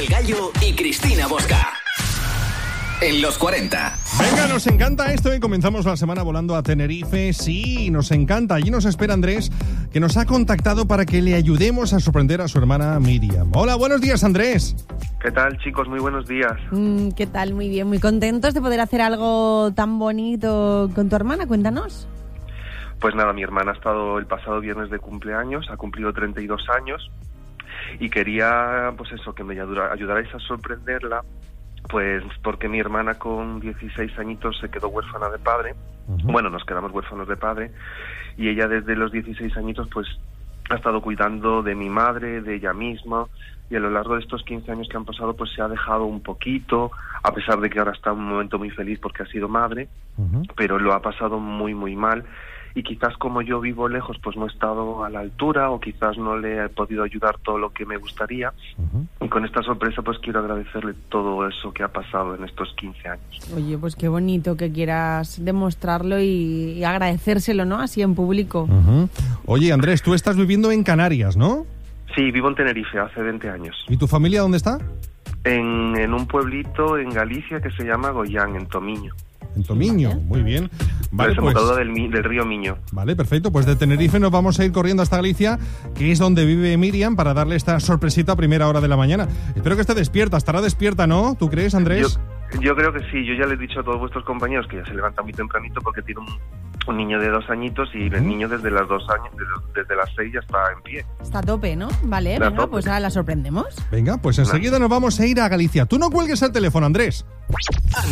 el Gallo y Cristina Bosca. En los 40. Venga, nos encanta esto y comenzamos la semana volando a Tenerife. Sí, nos encanta. Allí nos espera Andrés, que nos ha contactado para que le ayudemos a sorprender a su hermana Miriam. Hola, buenos días, Andrés. ¿Qué tal, chicos? Muy buenos días. ¿Qué tal? Muy bien, muy contentos de poder hacer algo tan bonito con tu hermana. Cuéntanos. Pues nada, mi hermana ha estado el pasado viernes de cumpleaños, ha cumplido 32 años y quería, pues eso, que me ayudarais a sorprenderla, pues porque mi hermana con 16 añitos se quedó huérfana de padre. Bueno, nos quedamos huérfanos de padre y ella desde los 16 añitos pues ha estado cuidando de mi madre, de ella misma, y a lo largo de estos 15 años que han pasado pues se ha dejado un poquito, a pesar de que ahora está en un momento muy feliz porque ha sido madre, pero lo ha pasado muy muy mal. Y quizás como yo vivo lejos, pues no he estado a la altura o quizás no le he podido ayudar todo lo que me gustaría. Y con esta sorpresa pues quiero agradecerle todo eso que ha pasado en estos 15 años. Oye, pues qué bonito que quieras demostrarlo y agradecérselo, ¿no? Así en público. Oye, Andrés, tú estás viviendo en Canarias, ¿no? Sí, vivo en Tenerife hace 20 años. ¿Y tu familia dónde está? En un pueblito en Galicia que se llama Goián, en Tomiño. En Tomiño, muy bien. Vale, desembocadura del río Miño. Vale, perfecto. Pues de Tenerife nos vamos a ir corriendo hasta Galicia, que es donde vive Miriam, para darle esta sorpresita a primera hora de la mañana. Espero que esté despierta. Estará despierta, ¿no? ¿Tú crees, Andrés? Yo creo que sí. Yo ya le he dicho a todos vuestros compañeros que ya se levanta muy tempranito porque tiene un niño de 2 añitos y el niño desde las 2 años, desde las 6 ya está en pie. Está a tope, ¿no? Vale, Está venga, pues ahora la sorprendemos. Venga, pues enseguida nos vamos a ir a Galicia. Tú no cuelgues el teléfono, Andrés.